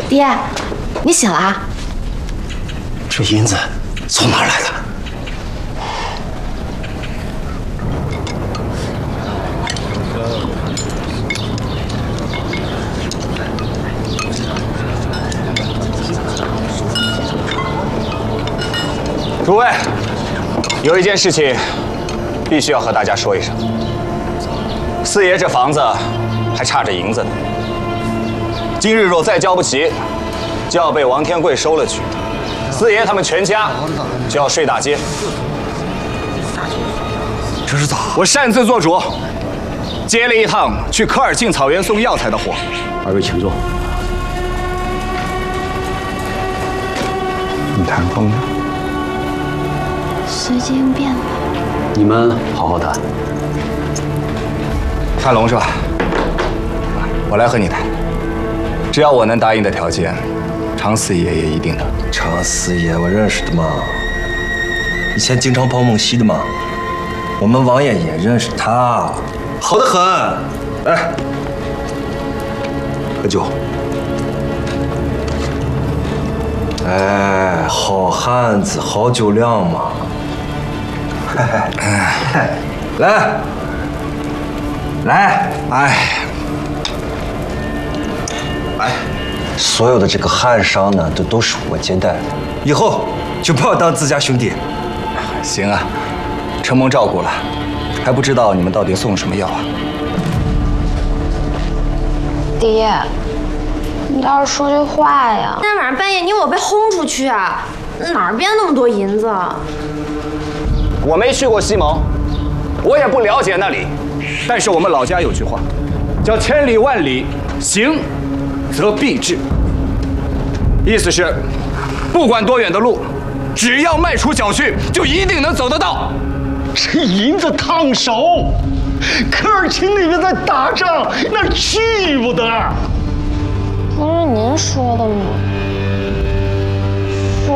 爹，你醒了啊？ 这银子从哪儿来的？ 诸位，有一件事情必须要和大家说一声。四爷这房子还差着银子呢，今日若再交不齐，就要被王天贵收了去。四爷他们全家就要睡大街。 这是咋？ 我擅自做主，接了一趟去科尔沁草原送药材的活。 二位请坐。 你谈风呢？ 随机应变吧。 你们好好谈。 看龙是吧？我来和你谈，只要我能答应的条件，常四爷也一定的。 常四爷我认识的嘛，以前经常跑蒙西的嘛，我们王爷也认识他，好得很。来，喝酒。哎，好汉子好酒量嘛。来，来，哎，所有的这个汉商呢，都是我接待的，以后就把我当自家兄弟。 行啊，承蒙照顾了，还不知道你们到底送什么药啊？ 爹，你倒是说句话呀！今天晚上半夜你我被轰出去啊，哪儿变那么多银子？ 我没去过西蒙，我也不了解那里。但是我们老家有句话，叫千里万里行则必至，意思是，不管多远的路，只要迈出脚去，就一定能走得到。 这银子烫手，科尔沁那边在打仗，那去不得。 不是您说的吗？